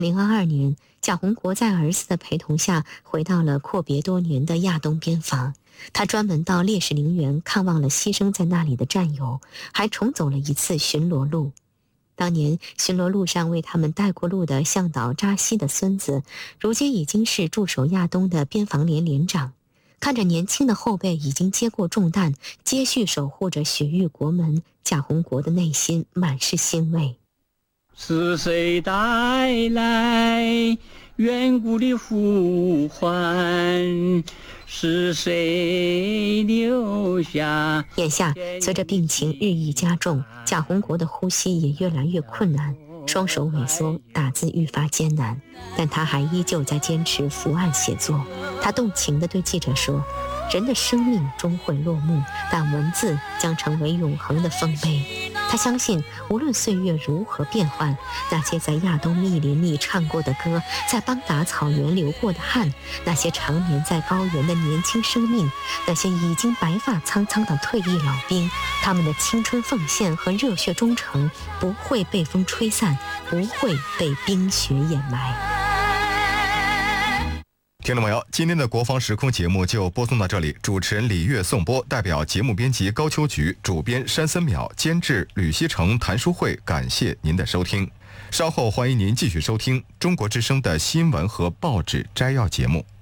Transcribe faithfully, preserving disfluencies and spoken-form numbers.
零二二年，贾洪国在儿子的陪同下回到了阔别多年的亚东边防。他专门到烈士陵园看望了牺牲在那里的战友，还重走了一次巡逻路。当年巡逻路上为他们带过路的向导扎西的孙子，如今已经是驻守亚东的边防连连长。看着年轻的后辈已经接过重担，接续守护着雪域国门，贾洪国的内心满是欣慰。 是谁带来远古的呼唤？是谁留下？ 眼下随着病情日益加重，贾洪国的呼吸也越来越困难，双手萎缩，打字愈发艰难，但他还依旧在坚持伏案写作。他动情地对记者说，人的生命终会落幕，但文字将成为永恒的丰碑。他相信无论岁月如何变换，那些在亚东密林里唱过的歌，在邦达草原流过的汗，那些长眠在高原的年轻生命，那些已经白发苍苍的退役老兵，他们的青春奉献和热血忠诚不会被风吹散，不会被冰雪掩埋。 听众朋友，今天的国防时空节目就播送到这里，主持人李月颂播，代表节目编辑高秋菊，主编山森淼，监制吕锡成、谭淑慧，感谢您的收听。稍后欢迎您继续收听中国之声的新闻和报纸摘要节目。